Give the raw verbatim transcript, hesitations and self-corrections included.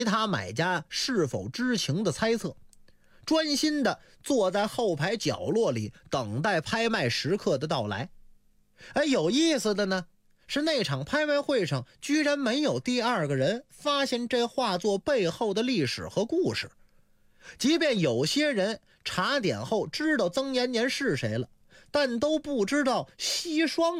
他买家是否知情的猜测，专心的坐在后排角落里等待拍卖时刻的到来。而有意思的呢，是那场拍卖会上居然没有第二个人发现这画作背后的历史和故事。即便有些人查点后知道曾延年是谁了，但都不知道西双